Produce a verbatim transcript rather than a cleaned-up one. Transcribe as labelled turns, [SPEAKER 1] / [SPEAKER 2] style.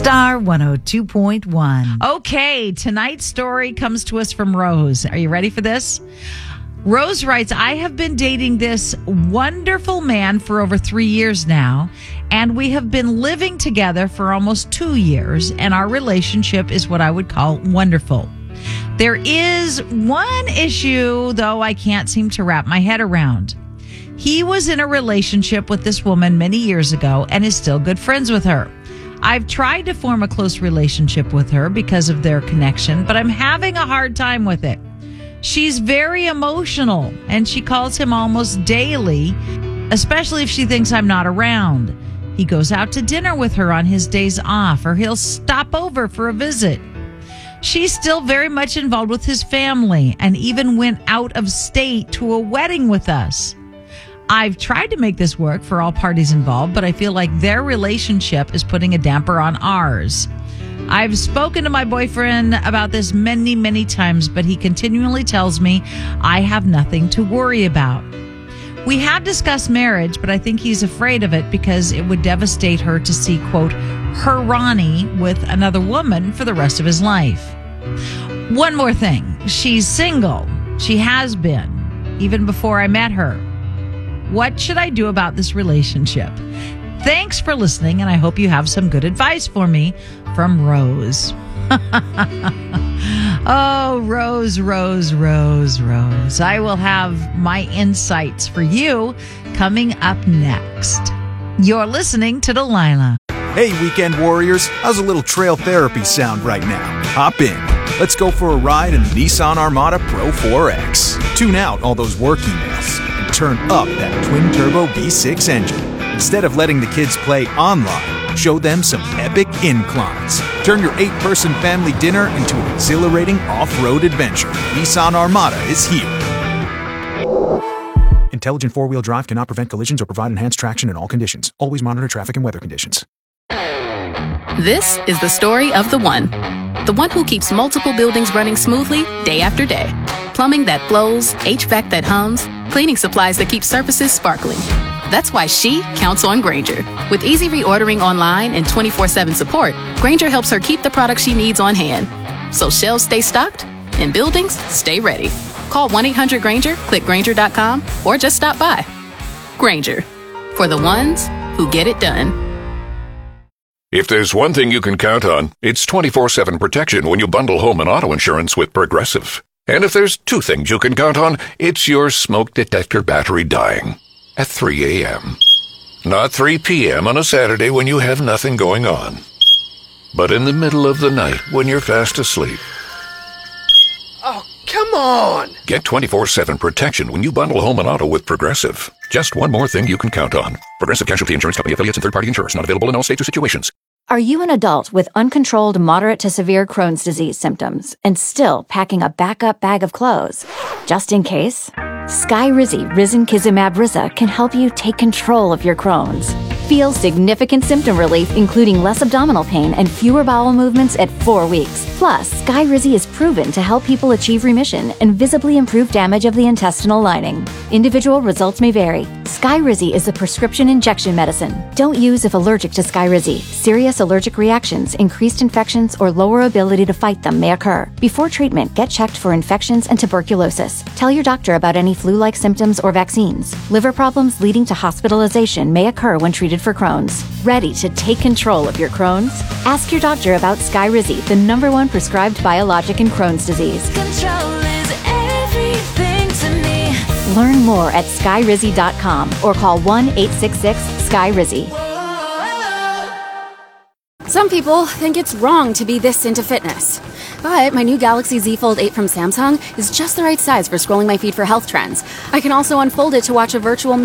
[SPEAKER 1] Star one oh two point one. Okay, tonight's story comes to us from Rose. Are you ready for this? Rose writes, I have been dating this wonderful man for over three years now, and we have been living together for almost two years, and our relationship is what I would call wonderful. There is one issue, though, I can't seem to wrap my head around. He was in a relationship with this woman many years ago and is still good friends with her. I've tried to form a close relationship with her because of their connection, but I'm having a hard time with it. She's very emotional, and she calls him almost daily, especially if she thinks I'm not around. He goes out to dinner with her on his days off, or he'll stop over for a visit. She's still very much involved with his family and even went out of state to a wedding with us. I've tried to make this work for all parties involved, but I feel like their relationship is putting a damper on ours. I've spoken to my boyfriend about this many, many times, but he continually tells me I have nothing to worry about. We have discussed marriage, but I think he's afraid of it because it would devastate her to see, quote, her Ronnie with another woman for the rest of his life. One more thing. She's single. She has been, even before I met her. What should I do about this relationship? Thanks for listening, and I hope you have some good advice for me from Rose. Oh, Rose, Rose, Rose, Rose. I will have my insights for you coming up next. You're listening to Delilah.
[SPEAKER 2] Hey, weekend warriors. How's a little trail therapy sound right now? Hop in. Let's go for a ride in the Nissan Armada Pro four X. Tune out all those work emails and turn up that twin-turbo V six engine. Instead of letting the kids play online, show them some epic inclines. Turn your eight-person family dinner into an exhilarating off-road adventure. Nissan Armada is here. Intelligent four-wheel drive cannot prevent collisions or provide enhanced traction in all conditions. Always monitor traffic and weather conditions.
[SPEAKER 3] This is the story of the one. The one who keeps multiple buildings running smoothly day after day. Plumbing that flows, H V A C that hums, cleaning supplies that keep surfaces sparkling. That's why she counts on Grainger. With easy reordering online and twenty-four seven support, Grainger helps her keep the products she needs on hand. So shelves stay stocked and buildings stay ready. Call one eight hundred Grainger, click Grainger dot com, or just stop by. Grainger, for the ones who get it done.
[SPEAKER 4] If there's one thing you can count on, it's twenty-four seven protection when you bundle home and auto insurance with Progressive. And if there's two things you can count on, it's your smoke detector battery dying at three a.m. Not three p.m. on a Saturday when you have nothing going on, but in the middle of the night when you're fast asleep.
[SPEAKER 5] Oh, come on!
[SPEAKER 4] Get twenty-four seven protection when you bundle home and auto with Progressive. Just one more thing you can count on. Progressive Casualty Insurance Company affiliates and third-party insurers. Not available in all states or situations.
[SPEAKER 6] Are you an adult with uncontrolled moderate to severe Crohn's disease symptoms and still packing a backup bag of clothes? Just in case, Skyrizi Risankizumab Riza can help you take control of your Crohn's. Feel significant symptom relief, including less abdominal pain and fewer bowel movements at four weeks. Plus, Skyrizi is proven to help people achieve remission and visibly improve damage of the intestinal lining. Individual results may vary. Skyrizi is a prescription injection medicine. Don't use if allergic to Skyrizi. Serious allergic reactions, increased infections, or lower ability to fight them may occur. Before treatment, get checked for infections and tuberculosis. Tell your doctor about any flu-like symptoms or vaccines. Liver problems leading to hospitalization may occur when treated for Crohn's. Ready to take control of your Crohn's? Ask your doctor about Skyrizi, the number one prescribed biologic in Crohn's disease.
[SPEAKER 7] Control is everything to me.
[SPEAKER 6] Learn more at skyrizi dot com or call one eight six six Skyrizi.
[SPEAKER 8] Some people think it's wrong to be this into fitness. But my new Galaxy Z Fold eight from Samsung is just the right size for scrolling my feed for health trends. I can also unfold it to watch a virtual